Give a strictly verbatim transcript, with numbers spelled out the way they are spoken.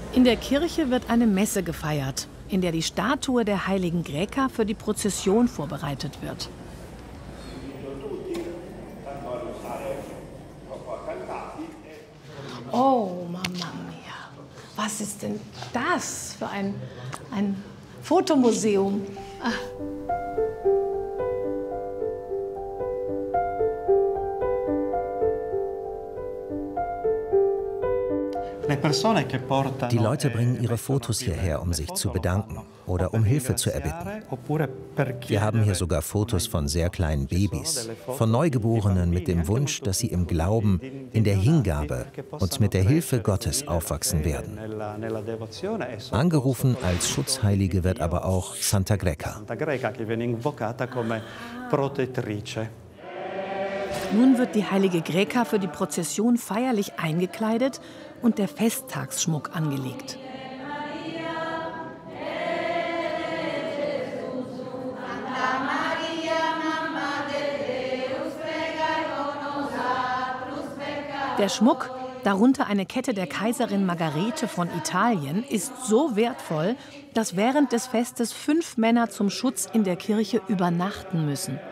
In der Kirche wird eine Messe gefeiert, in der die Statue der heiligen Graeca für die Prozession vorbereitet wird. Oh, Mamma mia. Was ist denn das für ein, ein Fotomuseum? Ah. Die Leute bringen ihre Fotos hierher, um sich zu bedanken oder um Hilfe zu erbitten. Wir haben hier sogar Fotos von sehr kleinen Babys, von Neugeborenen mit dem Wunsch, dass sie im Glauben, in der Hingabe und mit der Hilfe Gottes aufwachsen werden. Angerufen als Schutzheilige wird aber auch Santa Greca. Nun wird die heilige Graeca für die Prozession feierlich eingekleidet und der Festtagsschmuck angelegt. Der Schmuck, darunter eine Kette der Kaiserin Margarete von Italien, ist so wertvoll, dass während des Festes fünf Männer zum Schutz in der Kirche übernachten müssen.